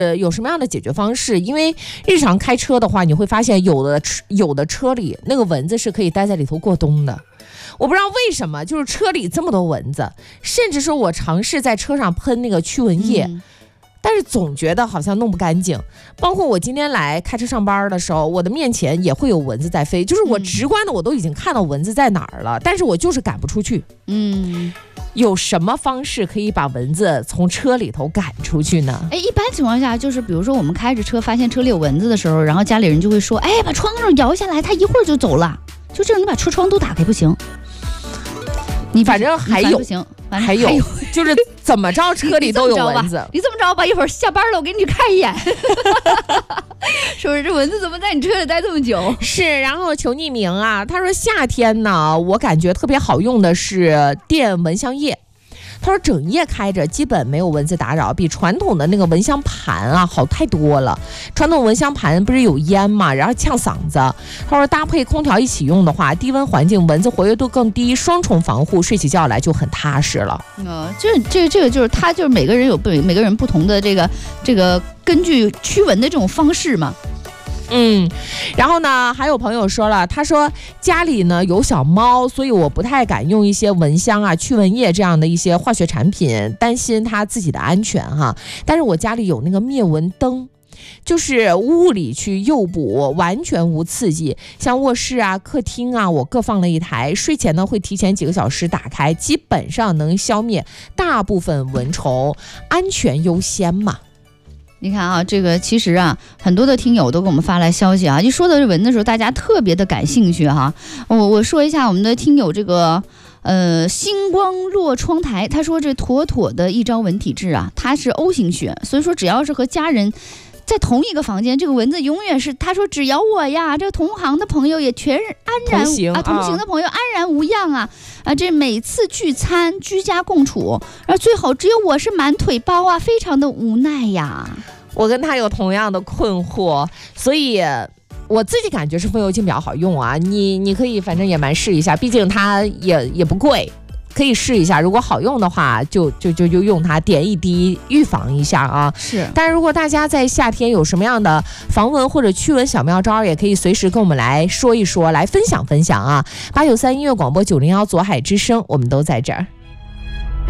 有什么样的解决方式？因为日常开车的话，你会发现有的车里那个蚊子是可以待在里头过冬的。我不知道为什么，就是车里这么多蚊子，甚至说我尝试在车上喷那个驱蚊液。但是总觉得好像弄不干净，包括我今天来开车上班的时候，我的面前也会有蚊子在飞，就是我直观的我都已经看到蚊子在哪儿了，但是我就是赶不出去。有什么方式可以把蚊子从车里头赶出去呢？ 一般情况下就是比如说我们开着车发现车里有蚊子的时候，然后家里人就会说，把窗户摇下来，它一会儿就走了。就这种你把车窗都打开不行，你反正还有不行， 还有就是怎么着车里都有蚊子。 你这么着吧，一会儿下班了我给你去看一眼。是不是这蚊子怎么在你车里待这么久？ 是，然后求匿名啊，他说夏天呢，我感觉特别好用的是电蚊香液。他说整夜开着基本没有蚊子打扰，比传统的那个蚊香盘啊好太多了。传统蚊香盘不是有烟嘛，然后呛嗓子。他说搭配空调一起用的话，低温环境蚊子活跃度更低，双重防护，睡起觉来就很踏实了。 这个就是他就是每个人有每个人不同的这个根据驱蚊的这种方式嘛。 然后呢，还有朋友说了，他说家里呢有小猫，所以我不太敢用一些蚊香啊、驱蚊液这样的一些化学产品，担心他自己的安全哈。但是我家里有那个灭蚊灯，就是屋里去诱捕，完全无刺激。像卧室啊、客厅啊，我各放了一台，睡前呢会提前几个小时打开，基本上能消灭大部分蚊虫，安全优先嘛。 你看啊，这个其实啊，很多的听友都给我们发来消息啊，一说到这蚊的时候，大家特别的感兴趣哈。我说一下我们的听友这个星光落窗台，他说这妥妥的一招蚊体质啊，他是 O 型血，所以说只要是和家人在同一个房间，这个蚊子永远是，他说只要我呀，这个同行的朋友也全安然同行的朋友安然无恙啊。这每次聚餐居家共处，而最后只有我是满腿包啊，非常的无奈呀。 我跟他有同样的困惑，所以我自己感觉是风油精比较好用啊。你可以反正也蛮试一下，毕竟它也不贵，可以试一下。如果好用的话，就用它点一滴预防一下啊。 是。 但是如果大家在夏天有什么样的防蚊或者驱蚊小妙招，也可以随时跟我们来说一说，来分享分享啊。893音乐广播901左海之声，我们都在这儿。